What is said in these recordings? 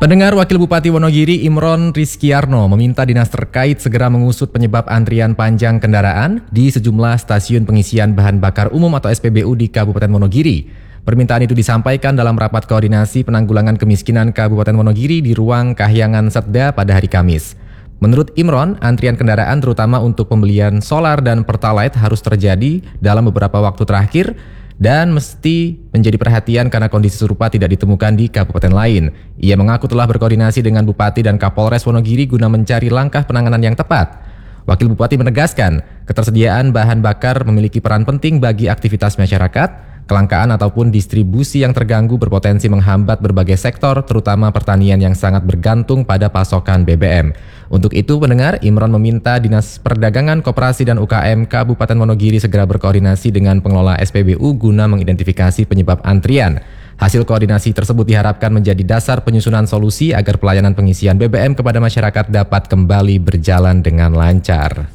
Pendengar, Wakil Bupati Wonogiri Imron Rizkyarno meminta dinas terkait segera mengusut penyebab antrian panjang kendaraan di sejumlah stasiun pengisian bahan bakar umum atau SPBU di Kabupaten Wonogiri. Permintaan itu disampaikan dalam rapat koordinasi penanggulangan kemiskinan Kabupaten Wonogiri di ruang Kahyangan Setda pada hari Kamis. Menurut Imron, antrian kendaraan terutama untuk pembelian solar dan pertalite harus terjadi dalam beberapa waktu terakhir dan mesti menjadi perhatian karena kondisi serupa tidak ditemukan di kabupaten lain. Ia mengaku telah berkoordinasi dengan Bupati dan Kapolres Wonogiri guna mencari langkah penanganan yang tepat. Wakil Bupati menegaskan, ketersediaan bahan bakar memiliki peran penting bagi aktivitas masyarakat. Kelangkaan ataupun distribusi yang terganggu berpotensi menghambat berbagai sektor, terutama pertanian yang sangat bergantung pada pasokan BBM. Untuk itu, pendengar, Imron meminta Dinas Perdagangan, Koperasi dan UKM Kabupaten Wonogiri segera berkoordinasi dengan pengelola SPBU guna mengidentifikasi penyebab antrian. Hasil koordinasi tersebut diharapkan menjadi dasar penyusunan solusi agar pelayanan pengisian BBM kepada masyarakat dapat kembali berjalan dengan lancar.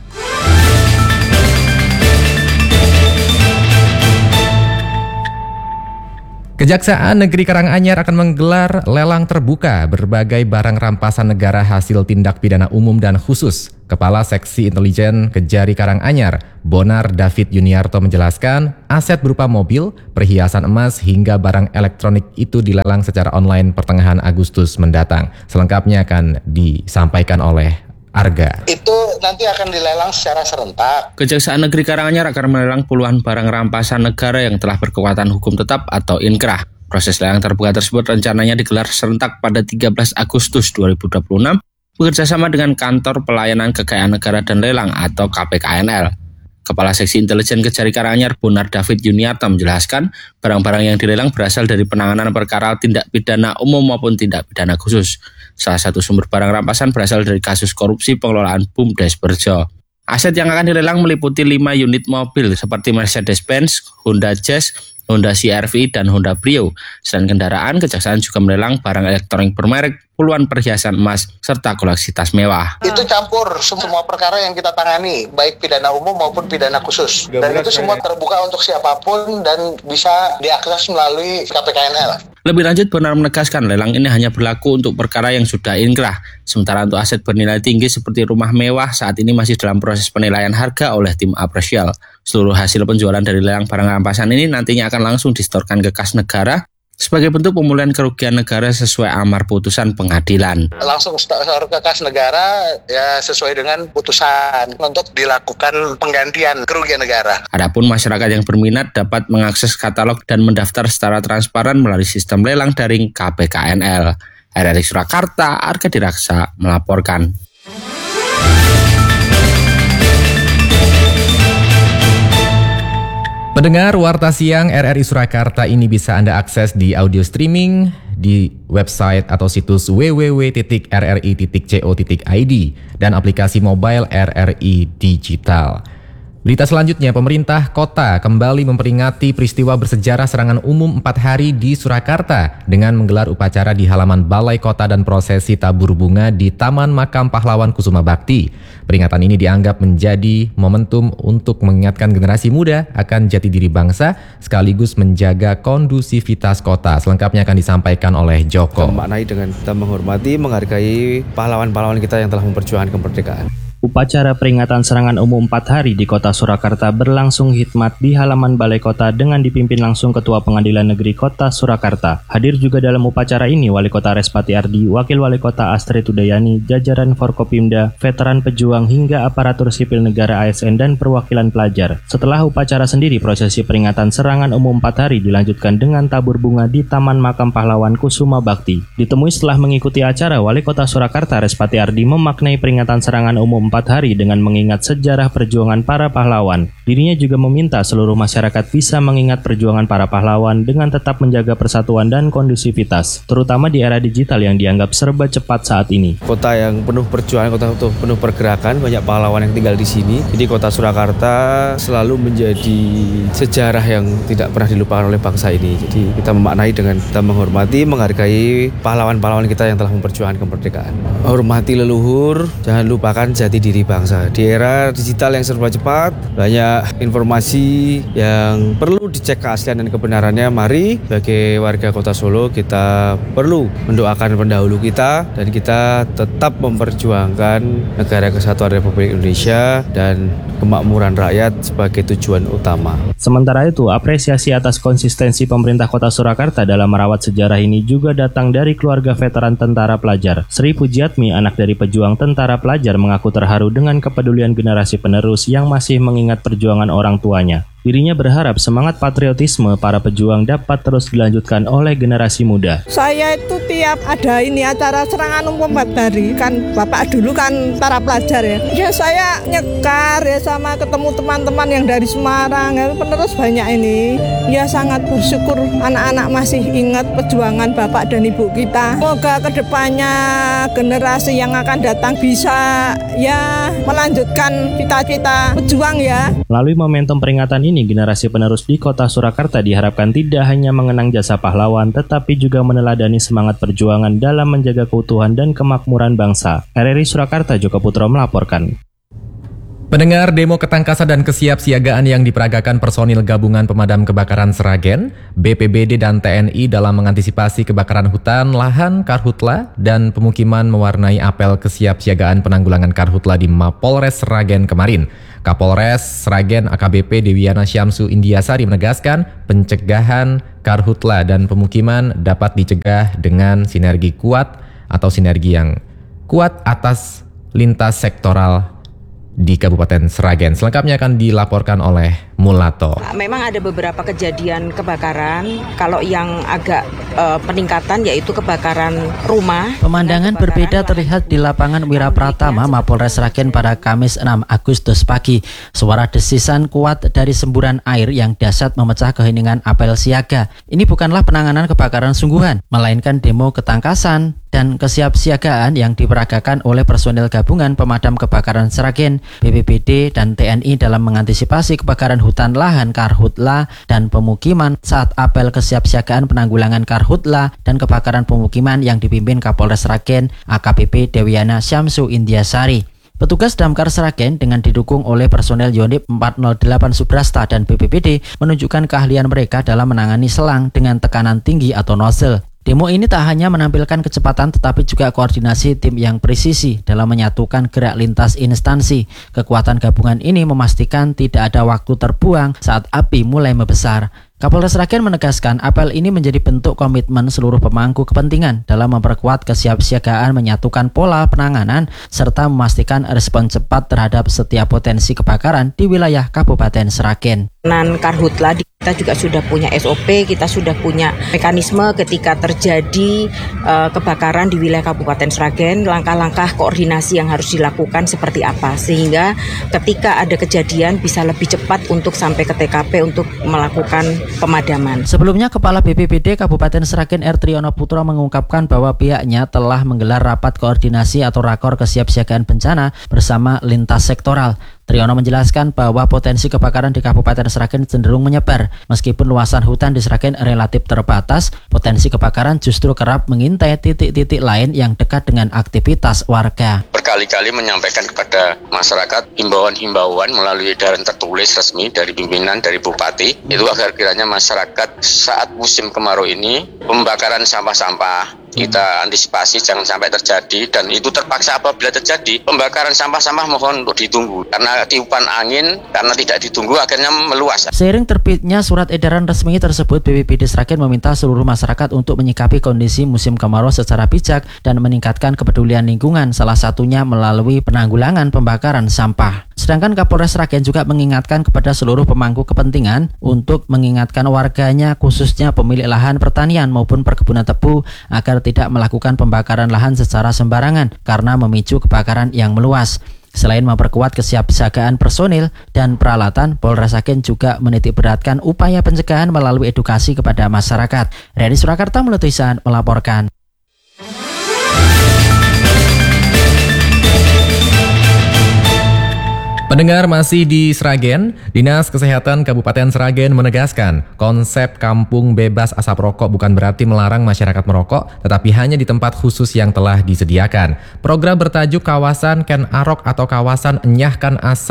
Kejaksaan Negeri Karanganyar akan menggelar lelang terbuka berbagai barang rampasan negara hasil tindak pidana umum dan khusus. Kepala Seksi Intelijen Kejari Karanganyar, Bonar David Yuniarto menjelaskan, aset berupa mobil, perhiasan emas hingga barang elektronik itu dilelang secara online pertengahan Agustus mendatang. Selengkapnya akan disampaikan oleh Arga. Itu nanti akan dilelang secara serentak. Kejaksaan Negeri Karanganyar akan melelang puluhan barang rampasan negara yang telah berkekuatan hukum tetap atau inkrah. Proses lelang terbuka tersebut rencananya digelar serentak pada 13 Agustus 2026 bekerjasama dengan Kantor Pelayanan Kekayaan Negara dan Lelang atau KPKNL. Kepala Seksi Intelijen Kejari Karanganyar, Bonar David Yuniarto menjelaskan, barang-barang yang dilelang berasal dari penanganan perkara tindak pidana umum maupun tindak pidana khusus. Salah satu sumber barang rampasan berasal dari kasus korupsi pengelolaan BUMDes Berjo. Aset yang akan dilelang meliputi 5 unit mobil seperti Mercedes-Benz, Honda Jazz, Honda CR-V, dan Honda Brio. Selain kendaraan, kejaksaan juga melelang barang elektronik bermerek, puluhan perhiasan emas, serta koleksi tas mewah. Itu campur semua perkara yang kita tangani, baik pidana umum maupun pidana khusus. Dan itu semua terbuka untuk siapapun dan bisa diakses melalui KPKNL. Lebih lanjut, Bonar menegaskan lelang ini hanya berlaku untuk perkara yang sudah inkrah. Sementara untuk aset bernilai tinggi seperti rumah mewah saat ini masih dalam proses penilaian harga oleh tim apresial. Seluruh hasil penjualan dari lelang barang rampasan ini nantinya akan langsung disetorkan ke kas negara sebagai bentuk pemulihan kerugian negara sesuai amar putusan pengadilan. Langsung setor ke kas negara ya sesuai dengan putusan untuk dilakukan penggantian kerugian negara. Adapun masyarakat yang berminat dapat mengakses katalog dan mendaftar secara transparan melalui sistem lelang daring KPKNL. RRI Surakarta, Arga Diraksa melaporkan. Pendengar, Warta Siang RRI Surakarta ini bisa Anda akses di audio streaming di website atau situs www.rri.co.id dan aplikasi mobile RRI Digital. Berita selanjutnya, pemerintah kota kembali memperingati peristiwa bersejarah serangan umum 4 hari di Surakarta dengan menggelar upacara di halaman Balai Kota dan prosesi tabur bunga di Taman Makam Pahlawan Kusuma Bakti. Peringatan ini dianggap menjadi momentum untuk mengingatkan generasi muda akan jati diri bangsa sekaligus menjaga kondusivitas kota. Selengkapnya akan disampaikan oleh Joko. Memaknai dengan kita menghormati, menghargai pahlawan-pahlawan kita yang telah memperjuangkan kemerdekaan. Upacara peringatan serangan umum 4 hari di Kota Surakarta berlangsung hikmat di halaman Balai Kota dengan dipimpin langsung Ketua Pengadilan Negeri Kota Surakarta. Hadir juga dalam upacara ini Wali Kota Respati Ardi, Wakil Wali Kota Astrid Udayani, jajaran Forkopimda, veteran pejuang hingga aparatur sipil negara ASN dan perwakilan pelajar. Setelah upacara sendiri, prosesi peringatan serangan umum 4 hari dilanjutkan dengan tabur bunga di Taman Makam Pahlawan Kusuma Bakti. Ditemui setelah mengikuti acara, Wali Kota Surakarta Respati Ardi memaknai peringatan serangan umum 4 hari dengan mengingat sejarah perjuangan para pahlawan. Dirinya juga meminta seluruh masyarakat bisa mengingat perjuangan para pahlawan dengan tetap menjaga persatuan dan kondusivitas, terutama di era digital yang dianggap serba cepat saat ini. Kota yang penuh perjuangan, kota penuh pergerakan, banyak pahlawan yang tinggal di sini. Jadi Kota Surakarta selalu menjadi sejarah yang tidak pernah dilupakan oleh bangsa ini. Jadi kita memaknai dengan kita menghormati, menghargai pahlawan-pahlawan kita yang telah memperjuangkan kemerdekaan. Hormati leluhur, jangan lupakan jati diri bangsa. Di era digital yang serba cepat, banyak banyak informasi yang perlu dicek keaslian dan kebenarannya. Mari sebagai warga Kota Solo kita perlu mendoakan pendahulu kita dan kita tetap memperjuangkan negara kesatuan Republik Indonesia dan kemakmuran rakyat sebagai tujuan utama. Sementara itu, apresiasi atas konsistensi pemerintah Kota Surakarta dalam merawat sejarah ini juga datang dari keluarga veteran tentara pelajar. Sri Pujiatmi, anak dari pejuang tentara pelajar, mengaku terharu dengan kepedulian generasi penerus yang masih mengingat perjuangan orang tuanya. Dirinya berharap semangat patriotisme para pejuang dapat terus dilanjutkan oleh generasi muda. Saya itu tiap ada ini acara serangan umum 4 hari, kan Bapak dulu kan tentara pelajar ya. Ya saya nyekar ya sama ketemu teman-teman yang dari Semarang, ya, penerus banyak ini. Ya sangat bersyukur anak-anak masih ingat perjuangan Bapak dan Ibu kita. Semoga kedepannya generasi yang akan datang bisa ya melanjutkan cita-cita pejuang ya. Melalui momentum peringatan ini, generasi penerus di Kota Surakarta diharapkan tidak hanya mengenang jasa pahlawan, tetapi juga meneladani semangat perjuangan dalam menjaga keutuhan dan kemakmuran bangsa. RRI Surakarta, Joko Putro melaporkan. Pendengar, demo ketangkasan dan kesiapsiagaan yang diperagakan personil gabungan pemadam kebakaran Sragen, BPBD dan TNI dalam mengantisipasi kebakaran hutan, lahan, karhutla, dan pemukiman mewarnai apel kesiapsiagaan penanggulangan karhutla di Mapolres Sragen kemarin. Kapolres Sragen AKBP Dewiana Syamsu Indiasari menegaskan pencegahan karhutla dan pemukiman dapat dicegah dengan sinergi kuat atau sinergi yang kuat atas lintas sektoral di Kabupaten Sragen. Selengkapnya akan dilaporkan oleh Mulato. Memang ada beberapa kejadian kebakaran. Kalau yang agak peningkatan yaitu kebakaran rumah. Pemandangan berbeda terlihat di lapangan Wirapratama Mapolres Sragen pada Kamis 6 Agustus pagi. Suara desisan kuat dari semburan air yang dahsyat memecah keheningan apel siaga. Ini bukanlah penanganan kebakaran sungguhan, melainkan demo ketangkasan dan kesiapsiagaan yang diperagakan oleh personel gabungan pemadam kebakaran Sragen, BPBD, dan TNI dalam mengantisipasi kebakaran hutan, lahan, karhutla, dan pemukiman saat apel kesiapsiagaan penanggulangan karhutla dan kebakaran pemukiman yang dipimpin Kapolres Sragen AKBP Dewiana Syamsu Indiasari. Petugas Damkar Sragen dengan didukung oleh personel Yonif 408 Subrasta dan BPBD menunjukkan keahlian mereka dalam menangani selang dengan tekanan tinggi atau nozzle. Demo ini tak hanya menampilkan kecepatan tetapi juga koordinasi tim yang presisi dalam menyatukan gerak lintas instansi. Kekuatan gabungan ini memastikan tidak ada waktu terbuang saat api mulai membesar. Kapolres Sragen menegaskan apel ini menjadi bentuk komitmen seluruh pemangku kepentingan dalam memperkuat kesiapsiagaan, menyatukan pola penanganan, serta memastikan respon cepat terhadap setiap potensi kebakaran di wilayah Kabupaten Sragen. Karhutla kita juga sudah punya SOP, kita sudah punya mekanisme ketika terjadi kebakaran di wilayah Kabupaten Sragen, langkah-langkah koordinasi yang harus dilakukan seperti apa, sehingga ketika ada kejadian bisa lebih cepat untuk sampai ke TKP untuk melakukan pemadaman. Sebelumnya, Kepala BPBD Kabupaten Sragen R. Triyono Putro mengungkapkan bahwa pihaknya telah menggelar rapat koordinasi atau rakor kesiapsiagaan bencana bersama lintas sektoral. Triyono menjelaskan bahwa potensi kebakaran di Kabupaten Sragen cenderung menyebar. Meskipun luasan hutan di Sragen relatif terbatas, potensi kebakaran justru kerap mengintai titik-titik lain yang dekat dengan aktivitas warga. Berkali-kali menyampaikan kepada masyarakat himbauan-himbauan melalui edaran tertulis resmi dari pimpinan, dari Bupati, itu agar kiranya masyarakat saat musim kemarau ini pembakaran sampah-sampah kita antisipasi jangan sampai terjadi, dan itu terpaksa apabila terjadi pembakaran sampah-sampah mohon untuk ditunggu karena tiupan angin, karena tidak ditunggu akhirnya meluas. Seiring terbitnya surat edaran resmi tersebut, BPBD Sragen meminta seluruh masyarakat untuk menyikapi kondisi musim kemarau secara bijak dan meningkatkan kepedulian lingkungan, salah satunya melalui penanggulangan pembakaran sampah. Sedangkan Kapolres Sragen juga mengingatkan kepada seluruh pemangku kepentingan untuk mengingatkan warganya, khususnya pemilik lahan pertanian maupun perkebunan tebu, agar tidak melakukan pembakaran lahan secara sembarangan karena memicu kebakaran yang meluas. Selain memperkuat kesiapsiagaan personil dan peralatan, Polres Sragen juga menitikberatkan upaya pencegahan melalui edukasi kepada masyarakat. RRI Surakarta Meletusan melaporkan. Pendengar, masih di Sragen, Dinas Kesehatan Kabupaten Sragen menegaskan konsep kampung bebas asap rokok bukan berarti melarang masyarakat merokok, tetapi hanya di tempat khusus yang telah disediakan. Program bertajuk Kawasan Ken Arok atau Kawasan Enyahkan Asam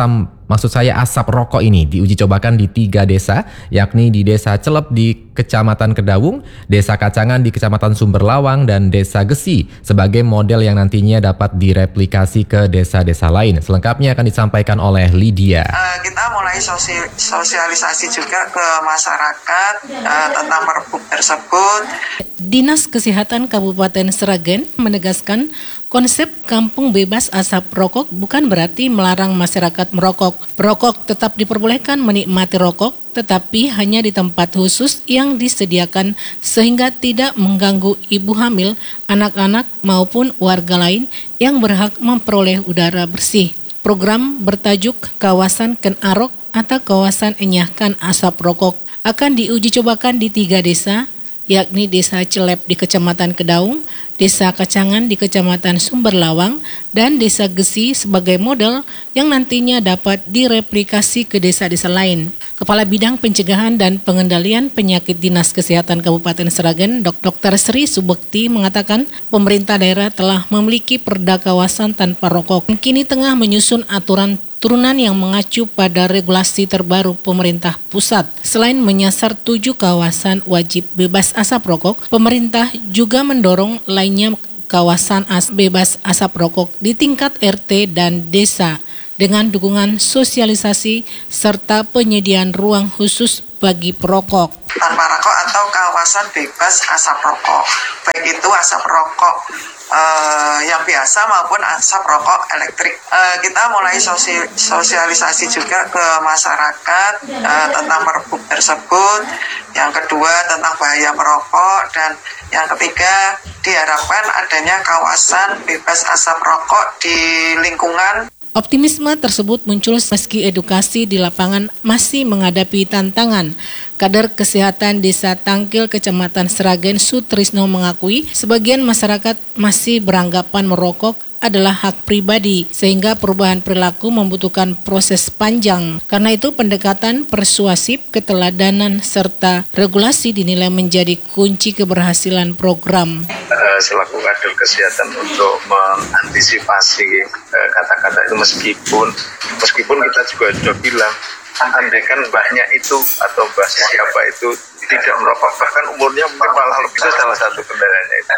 Maksud saya asap rokok ini diuji cobakan di 3 desa, yakni di Desa Celep di Kecamatan Kedawung, Desa Kacangan di Kecamatan Sumberlawang, dan Desa Gesi sebagai model yang nantinya dapat direplikasi ke desa-desa lain. Selengkapnya akan disampaikan oleh Lydia. Kita mulai sosialisasi juga ke masyarakat tentang pergub tersebut. Dinas Kesehatan Kabupaten Sragen menegaskan konsep kampung bebas asap rokok bukan berarti melarang masyarakat merokok. Perokok tetap diperbolehkan menikmati rokok, tetapi hanya di tempat khusus yang disediakan sehingga tidak mengganggu ibu hamil, anak-anak maupun warga lain yang berhak memperoleh udara bersih. Program bertajuk Kawasan Ken Arok atau Kawasan Enyahkan Asap Rokok akan diuji cobakan di 3 desa, yakni Desa Celep di Kecamatan Kedaung, Desa Kacangan di Kecamatan Sumberlawang, dan Desa Gesi sebagai model yang nantinya dapat direplikasi ke desa-desa lain. Kepala Bidang Pencegahan dan Pengendalian Penyakit Dinas Kesehatan Kabupaten Sragen, Dr. Sri Subekti mengatakan pemerintah daerah telah memiliki perda kawasan tanpa rokok. Kini tengah menyusun aturan turunan yang mengacu pada regulasi terbaru pemerintah pusat. Selain menyasar 7 kawasan wajib bebas asap rokok, pemerintah juga mendorong lainnya kawasan bebas asap rokok di tingkat RT dan desa dengan dukungan sosialisasi serta penyediaan ruang khusus bagi perokok. Tanpa rokok atau kawasan bebas asap rokok, baik itu asap rokok yang biasa maupun asap rokok elektrik. Kita mulai sosialisasi juga ke masyarakat tentang pergub tersebut. Yang kedua tentang bahaya merokok, dan yang ketiga diharapkan adanya kawasan bebas asap rokok di lingkungan. Optimisme tersebut muncul meski edukasi di lapangan masih menghadapi tantangan. Kader Kesehatan Desa Tangkil Kecamatan Sragen Sutrisno mengakui sebagian masyarakat masih beranggapan merokok adalah hak pribadi, sehingga perubahan perilaku membutuhkan proses panjang. Karena itu pendekatan persuasif, keteladanan, serta regulasi dinilai menjadi kunci keberhasilan program. Selaku kader kesehatan untuk mengantisipasi kata-kata itu, meskipun kita juga sudah bilang, andaikan mbahnya itu atau mbah siapa itu tidak merokok, bahkan umurnya mungkin malah lebih, itu salah satu kendalanya itu.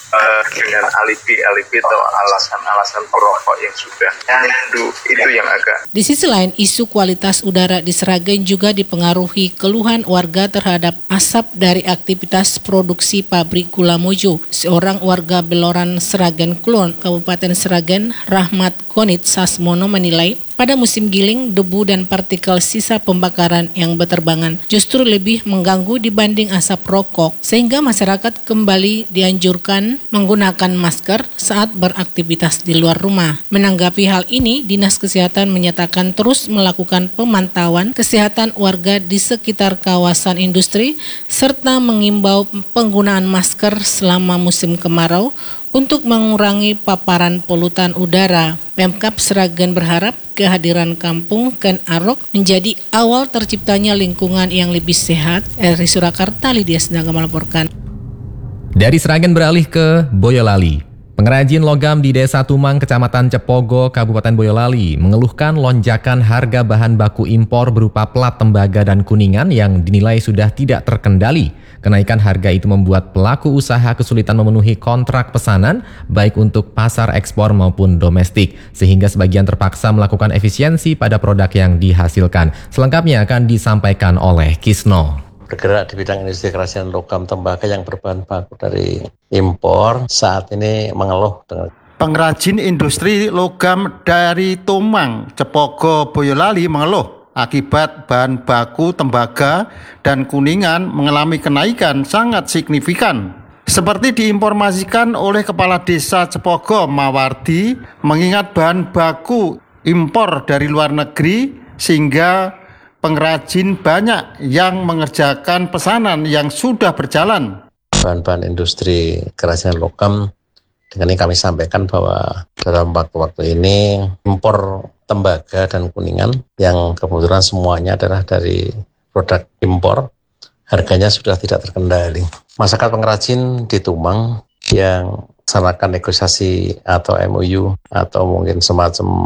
Dengan alibi atau alasan perokok yang sudah nyandu, itu yang agak. Di sisi lain, isu kualitas udara di Sragen juga dipengaruhi keluhan warga terhadap asap dari aktivitas produksi pabrik gula Mojo. Seorang warga Beloran Sragen Kulon, Kabupaten Sragen, Rahmat Gonit Sasmono menilai pada musim giling, debu dan partikel sisa pembakaran yang berterbangan justru lebih mengganggu dibanding asap rokok, sehingga masyarakat kembali dianjurkan menggunakan masker saat beraktivitas di luar rumah. Menanggapi hal ini, Dinas Kesehatan menyatakan terus melakukan pemantauan kesehatan warga di sekitar kawasan industri, serta mengimbau penggunaan masker selama musim kemarau untuk mengurangi paparan polutan udara. Pemkab Sragen berharap kehadiran kampung Ken Arok menjadi awal terciptanya lingkungan yang lebih sehat. Dari Surakarta, Lydia Sendangga melaporkan. Dari Sragen beralih ke Boyolali. Pengrajin logam di Desa Tumang, Kecamatan Cepogo, Kabupaten Boyolali mengeluhkan lonjakan harga bahan baku impor berupa plat, tembaga, dan kuningan yang dinilai sudah tidak terkendali. Kenaikan harga itu membuat pelaku usaha kesulitan memenuhi kontrak pesanan baik untuk pasar ekspor maupun domestik, sehingga sebagian terpaksa melakukan efisiensi pada produk yang dihasilkan. Selengkapnya akan disampaikan oleh Kisno. Bergerak di bidang industri kerajinan logam tembaga yang berbahan baku dari impor saat ini mengeluh dengan pengrajin industri logam dari Tumang, Cepogo, Boyolali mengeluh akibat bahan baku tembaga dan kuningan mengalami kenaikan sangat signifikan. Seperti diinformasikan oleh Kepala Desa Cepogo, Mawardi, mengingat bahan baku impor dari luar negeri sehingga pengrajin banyak yang mengerjakan pesanan yang sudah berjalan. Bahan-bahan industri kerajinan logam, dengan ini kami sampaikan bahwa dalam waktu ini impor tembaga dan kuningan yang kebetulan semuanya adalah dari produk impor, harganya sudah tidak terkendali. Masyarakat pengrajin di Tumang yang melaksanakan negosiasi atau MOU atau mungkin semacam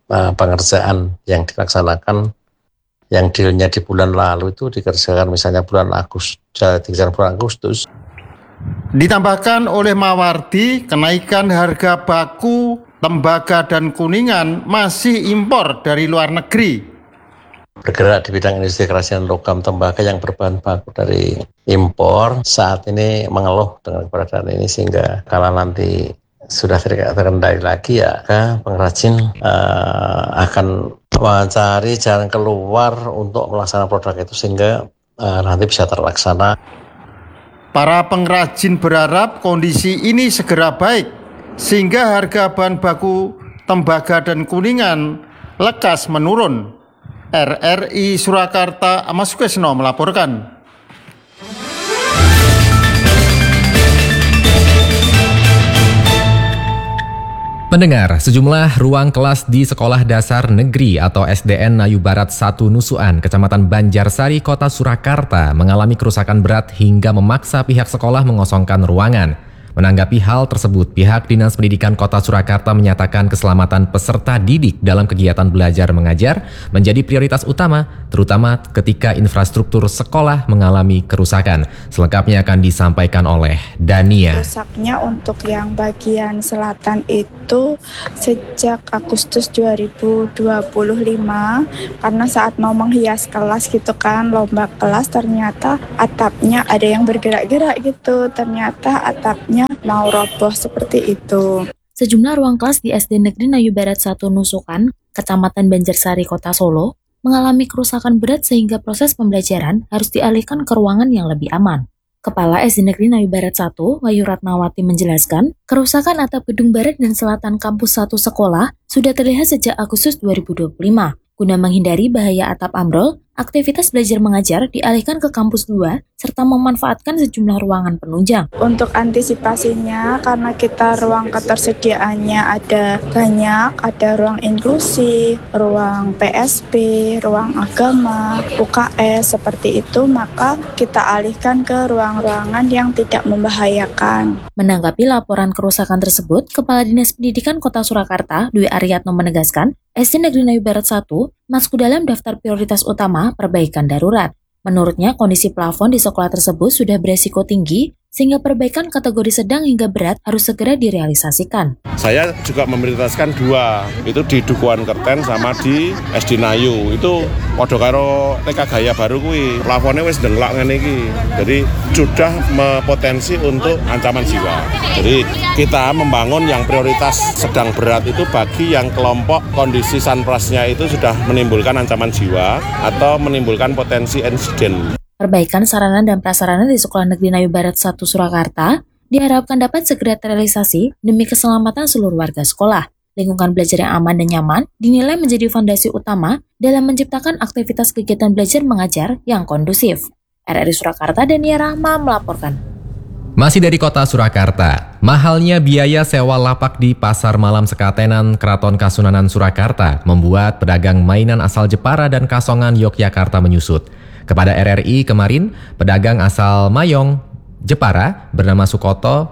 pengerjaan yang dilaksanakan, yang dealnya di bulan lalu itu dikerjakan misalnya bulan Agustus. Ditambahkan oleh Mawardi, kenaikan harga baku, tembaga dan kuningan masih impor dari luar negeri. Bergerak di bidang industri kerajinan logam tembaga yang berbahan baku dari impor saat ini mengeluh dengan keberadaan ini, sehingga kalau nanti sudah terkendali lagi ya pengrajin akan mencari jalan keluar untuk melaksanakan produk itu sehingga nanti bisa terlaksana. Para pengrajin berharap kondisi ini segera baik sehingga harga bahan baku tembaga dan kuningan lekas menurun. RRI Surakarta, Ahmad Sukesno melaporkan. Pendengar, sejumlah ruang kelas di Sekolah Dasar Negeri atau SDN Nayu Barat 1 Nusukan, Kecamatan Banjarsari, Kota Surakarta mengalami kerusakan berat hingga memaksa pihak sekolah mengosongkan ruangan. Menanggapi hal tersebut, pihak Dinas Pendidikan Kota Surakarta menyatakan keselamatan peserta didik dalam kegiatan belajar mengajar menjadi prioritas utama, terutama ketika infrastruktur sekolah mengalami kerusakan. Selengkapnya akan disampaikan oleh Dania. Rusaknya untuk yang bagian selatan itu sejak Agustus 2025, karena saat mau menghias kelas gitu kan, lomba kelas, ternyata atapnya ada yang bergerak-gerak gitu, ternyata atapnya mau roboh seperti itu. Sejumlah ruang kelas di SD Negeri Nayu Barat 1 Nusukan, Kecamatan Banjarsari, Kota Solo, mengalami kerusakan berat sehingga proses pembelajaran harus dialihkan ke ruangan yang lebih aman. Kepala SD Negeri Nayu Barat 1, Wahyu Ratnawati menjelaskan, kerusakan atap gedung barat dan selatan kampus 1 sekolah sudah terlihat sejak Agustus 2025. Guna menghindari bahaya atap ambrol, aktivitas belajar mengajar dialihkan ke kampus 2 serta memanfaatkan sejumlah ruangan penunjang. Untuk antisipasinya, karena kita ruang ketersediaannya ada banyak, ada ruang inklusi, ruang PSP, ruang agama, UKS, seperti itu, maka kita alihkan ke ruang-ruangan yang tidak membahayakan. Menanggapi laporan kerusakan tersebut, Kepala Dinas Pendidikan Kota Surakarta, Dwi Aryatno menegaskan, SD Negeri Nayu Barat 1 masuk dalam daftar prioritas utama perbaikan darurat. Menurutnya, kondisi plafon di sekolah tersebut sudah beresiko tinggi, sehingga perbaikan kategori sedang hingga berat harus segera direalisasikan. Saya juga memprioritaskan 2, itu di Dukuhan Kerten sama di SD Nayu. Itu padha karo TK Gaya Baru kuwi. Plafonnya wis denglak ngene iki. Jadi sudah mempotensi untuk ancaman jiwa. Jadi kita membangun yang prioritas sedang berat itu bagi yang kelompok kondisi sunplusnya itu sudah menimbulkan ancaman jiwa atau menimbulkan potensi insiden. Perbaikan sarana dan prasarana di Sekolah Negeri Nayu Barat 1 Surakarta diharapkan dapat segera terrealisasi demi keselamatan seluruh warga sekolah. Lingkungan belajar yang aman dan nyaman dinilai menjadi fondasi utama dalam menciptakan aktivitas kegiatan belajar mengajar yang kondusif. RRI Surakarta, Dania Rahma melaporkan. Masih dari Kota Surakarta, mahalnya biaya sewa lapak di Pasar Malam Sekatenan Keraton Kasunanan Surakarta membuat pedagang mainan asal Jepara dan Kasongan Yogyakarta menyusut. Kepada RRI kemarin, pedagang asal Mayong, Jepara bernama Sukoto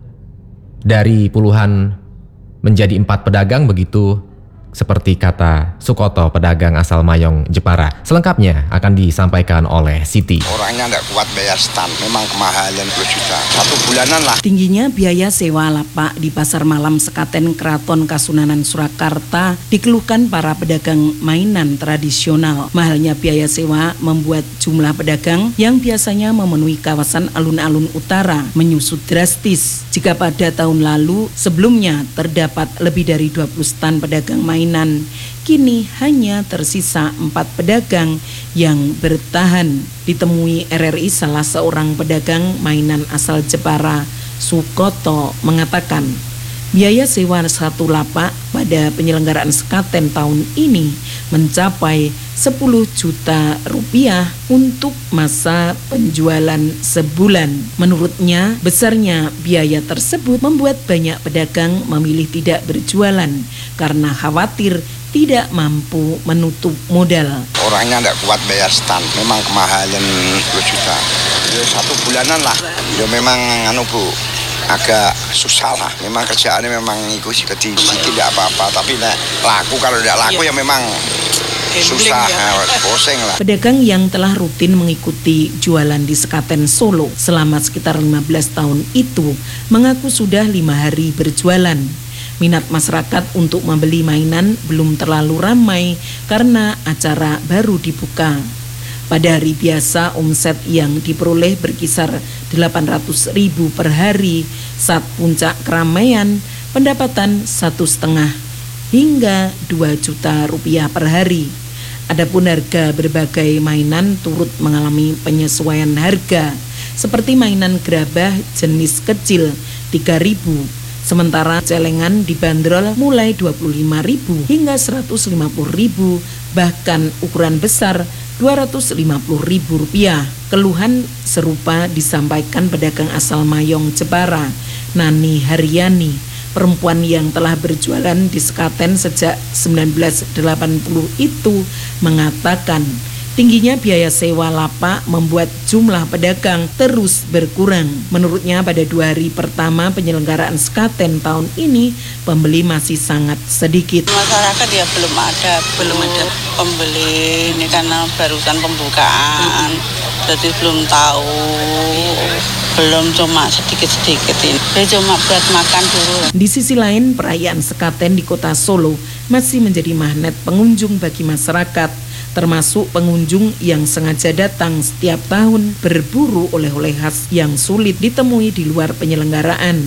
dari puluhan menjadi 4 pedagang, begitu seperti kata Sukoto, pedagang asal Mayong, Jepara. Selengkapnya akan disampaikan oleh Siti. Orangnya nggak kuat bayar stand, memang kemahalan 10 juta. 1 bulanan lah. Tingginya biaya sewa lapak di Pasar Malam Sekaten Keraton Kasunanan Surakarta dikeluhkan para pedagang mainan tradisional. Mahalnya biaya sewa membuat jumlah pedagang yang biasanya memenuhi kawasan alun-alun utara menyusut drastis. Jika pada tahun lalu sebelumnya terdapat lebih dari 20 stand pedagang mainan, kini hanya tersisa 4 pedagang yang bertahan. Ditemui RRI, salah seorang pedagang mainan asal Jepara, Sukoto, mengatakan biaya sewa 1 lapak pada penyelenggaraan sekaten tahun ini mencapai 10 juta rupiah untuk masa penjualan sebulan. Menurutnya, besarnya biaya tersebut membuat banyak pedagang memilih tidak berjualan karena khawatir tidak mampu menutup modal. Orangnya nggak kuat bayar stand, memang kemahalan 10 juta. Ya 1 bulanan lah. Ya memang Bu, agak susah lah. Memang kerjaannya memang ikut sedikit tidak apa-apa, tapi nek laku kalau tidak laku ya memang susah, pusing lah. Pedagang yang telah rutin mengikuti jualan di Sekaten Solo selama sekitar 15 tahun itu mengaku sudah 5 hari berjualan. Minat masyarakat untuk membeli mainan belum terlalu ramai karena acara baru dibuka. Pada hari biasa omset yang diperoleh berkisar 800.000 per hari. Saat puncak keramaian pendapatan 1,5 hingga 2 juta rupiah per hari. Adapun harga berbagai mainan turut mengalami penyesuaian harga, seperti mainan gerabah jenis kecil 3.000, sementara celengan dibanderol mulai 25.000 hingga 150.000, bahkan ukuran besar 250.000 rupiah. Keluhan serupa disampaikan pedagang asal Mayong, Jepara, Nani Haryani, perempuan yang telah berjualan di Sekaten sejak 1980 itu mengatakan tingginya biaya sewa lapak membuat jumlah pedagang terus berkurang. Menurutnya pada 2 hari pertama penyelenggaraan Sekaten tahun ini pembeli masih sangat sedikit. Masyarakat ya belum ada pembeli ini karena barusan pembukaan, jadi belum tahu. Belum, cuma sedikit-sedikit ini. Cuma buat makan dulu. Di sisi lain, perayaan Sekaten di Kota Solo masih menjadi magnet pengunjung bagi masyarakat, termasuk pengunjung yang sengaja datang setiap tahun berburu oleh-oleh khas yang sulit ditemui di luar penyelenggaraan.